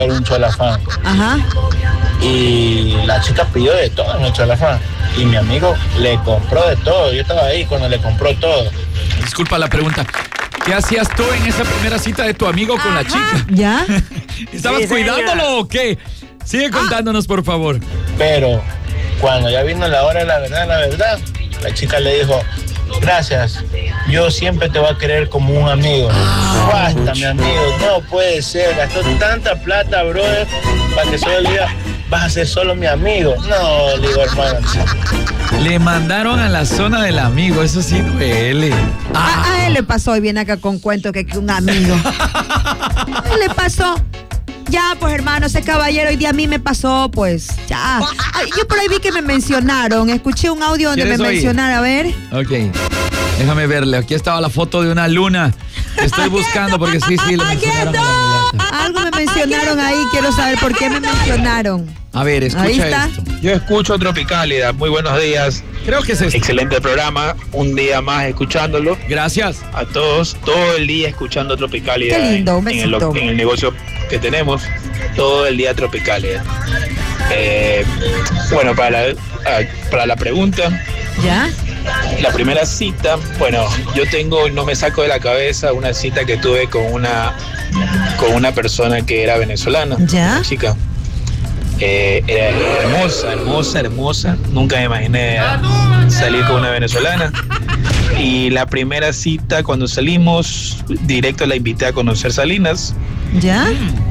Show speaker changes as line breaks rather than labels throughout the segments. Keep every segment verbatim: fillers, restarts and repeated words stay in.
un cholafán.
Ajá.
Y la chica pidió de todo en el cholafán. Y mi amigo le compró de todo. Yo estaba ahí cuando le compró todo.
Disculpa la pregunta. ¿Qué hacías tú en esa primera cita de tu amigo con la chica?
¿Ya?
¿Estabas
Sí,
cuidándolo
señor.
o qué? Sigue contándonos, por favor.
Pero cuando ya vino la hora de la verdad, la verdad, la chica le dijo, gracias, yo siempre te voy a querer como un amigo. Basta, mi amigo, no puede ser, gastó tanta plata, brother, para que solo le diga, vas a ser solo mi amigo. No, le digo, hermano.
Le mandaron a la zona del amigo, eso sí duele.
Ah. A, a él le pasó y viene acá con cuento que, que un amigo. A él le pasó. Ya, pues hermano, ese caballero hoy día a mí me pasó, pues ya. Ay, yo por ahí vi que me mencionaron, escuché un audio donde me
¿Quieres oír?
mencionaron, a ver.
Ok, déjame verle. Aquí estaba la foto de una luna. Estoy buscando porque sí, sí, le mencionaron a la mulata.
Algo me mencionaron ahí, quiero saber por qué me mencionaron.
A ver,
Ahí
escucha
está.
esto.
Yo escucho Tropicálida, muy buenos días.
Creo que es esto.
Excelente programa, un día más escuchándolo.
Gracias.
A todos, todo el día escuchando Tropicálida.
Qué lindo, un
en, el,
besito.
en el negocio que tenemos, todo el día Tropicálida. Eh, bueno, para la, ah, para la pregunta,
¿Ya?
la primera cita, bueno, yo tengo, no me saco de la cabeza una cita que tuve con una, con una persona que era venezolana,
¿Ya?
una chica. Eh, era hermosa, hermosa, hermosa. Nunca me imaginé salir con una venezolana. Y la primera cita, cuando salimos, directo la invité a conocer Salinas.
¿Ya?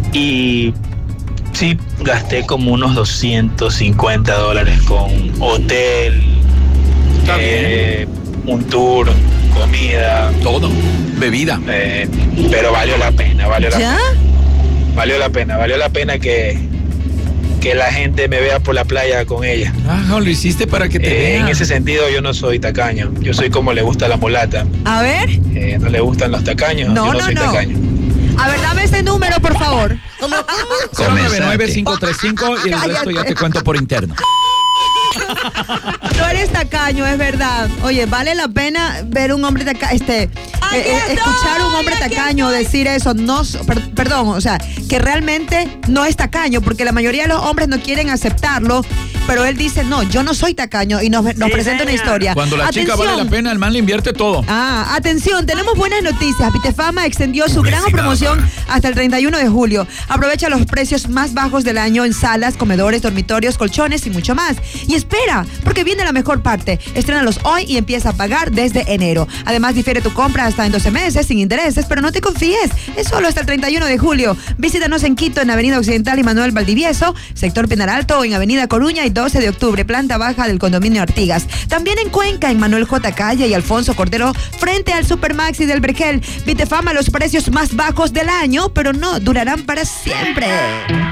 Y sí, gasté como unos doscientos cincuenta dólares con hotel,
Está
eh, un tour, comida,
Todo. Bebida.
eh, pero valió la pena, valió la
¿Ya?
Valió la pena, valió la pena que, que la gente me vea por la playa con ella.
Ah, lo hiciste para que te
Eh,
vean.
en ese sentido yo no soy tacaño, yo soy como le gusta la mulata.
A ver.
Eh, no le gustan los tacaños,
No,
yo no,
no,
soy
no.
tacaño.
A ver, dame ese número, por favor.
cero nueve nueve cinco tres cinco y el resto ya te cuento por interno.
No eres tacaño, es verdad. Oye, vale la pena ver un hombre tacaño, este, eh, eh, escuchar a un hombre tacaño decir eso, no, per- perdón, o sea, que realmente no es tacaño, porque la mayoría de los hombres no quieren aceptarlo, pero él dice, no, yo no soy tacaño, y nos, nos
Sí,
presenta una
señor.
historia.
Cuando la chica
Atención.
vale la pena, el man le invierte todo.
Ah, atención, tenemos buenas noticias. Vitefama extendió su gran promoción hasta el treinta y uno de julio. Aprovecha los precios más bajos del año en salas, comedores, dormitorios, colchones y mucho más. Y espera, porque viene la mejor parte. Estrénalos hoy y empieza a pagar desde enero. Además, difiere tu compra hasta en doce meses sin intereses, pero no te confíes. Es solo hasta el treinta y uno de julio. Visítanos en Quito, en Avenida Occidental y Manuel Valdivieso, sector Penaralto, o en Avenida Coruña y doce de octubre, planta baja del condominio Artigas. También en Cuenca, en Manuel J. Calle y Alfonso Cordero, frente al Supermaxi del Vergel. Vitefama, los precios más bajos del año, pero no durarán para siempre.